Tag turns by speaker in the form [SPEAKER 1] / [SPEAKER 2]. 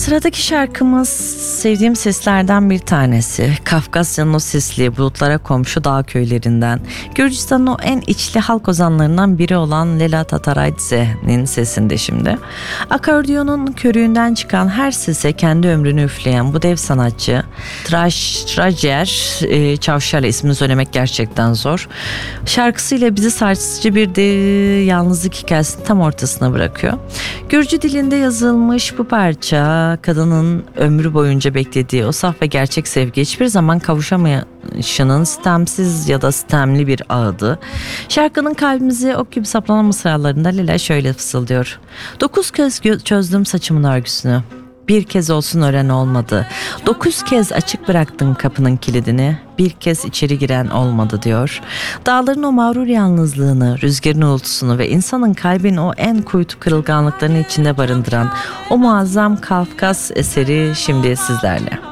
[SPEAKER 1] Sıradaki şarkımız sevdiğim seslerden bir tanesi. Kafkasya'nın o sisli bulutlara komşu dağ köylerinden, Gürcistan'ın o en içli halk ozanlarından biri olan Leyla Tatarayidze'nin sesinde şimdi. Akordiyonun körüğünden çıkan her sese kendi ömrünü üfleyen bu dev sanatçı Trajer Çavşar'la ismini söylemek gerçekten zor. Şarkısıyla bizi sarsıcı bir de yalnızlık hikayesinin tam ortasına bırakıyor. Gürcü dilinde yazılmış bu parça, kadının ömrü boyunca beklediği o saf ve gerçek sevgi hiçbir zaman kavuşamayışının sitemsiz ya da sitemli bir ağıdı. Şarkının kalbimizi ok gibi saplanan mısralarında Leyla şöyle fısıldıyor. 9 kez çözdüm saçımın örgüsünü. Bir kez olsun ören olmadı. 9 kez açık bıraktın kapının kilidini. Bir kez içeri giren olmadı diyor. Dağların o mağrur yalnızlığını, rüzgarın uğultusunu ve insanın kalbin o en kuytu kırılganlıklarını içinde barındıran o muazzam Kafkas eseri şimdi sizlerle.